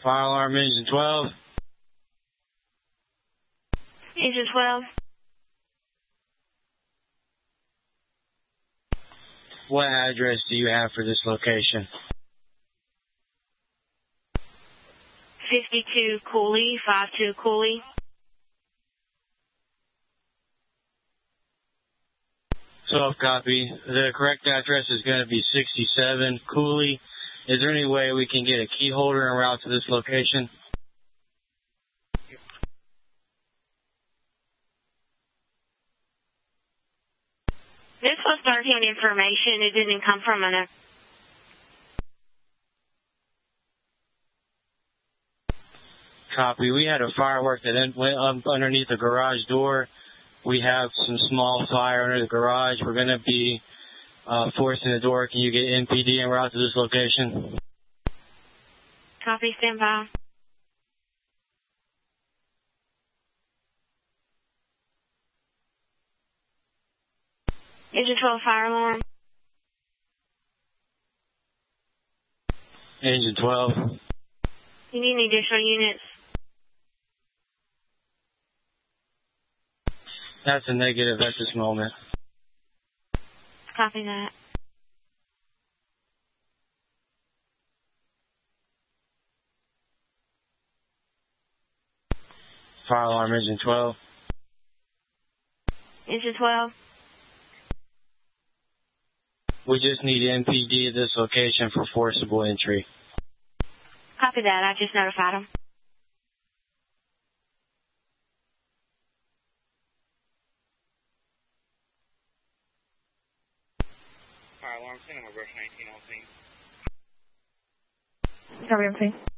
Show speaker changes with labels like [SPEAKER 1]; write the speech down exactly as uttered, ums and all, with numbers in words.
[SPEAKER 1] Fire alarm engine twelve.
[SPEAKER 2] Engine twelve.
[SPEAKER 1] What address do you have for this location?
[SPEAKER 2] fifty-two Cooley, five two Cooley.
[SPEAKER 1] twelve copy. The correct address is going to be sixty-seven Cooley. Is there any way we can get a key holder en route to this location?
[SPEAKER 2] This was third-hand information. It didn't come from an...
[SPEAKER 1] Copy. We had a firework that went up underneath the garage door. We have some small fire under the garage. We're going to be uh, forcing the door. Can you get M P D en route to this location?
[SPEAKER 2] Copy, stand by. Engine twelve fire alarm.
[SPEAKER 1] Engine twelve.
[SPEAKER 2] You need any additional units?
[SPEAKER 1] That's a negative at this moment.
[SPEAKER 2] Copy that.
[SPEAKER 1] Fire alarm engine twelve.
[SPEAKER 2] Engine twelve.
[SPEAKER 1] We just need M P D at this location for forcible entry.
[SPEAKER 2] Copy that. I just notified them.
[SPEAKER 3] Fire alarm, send them a brush nineteen on scene.
[SPEAKER 2] Copy everything.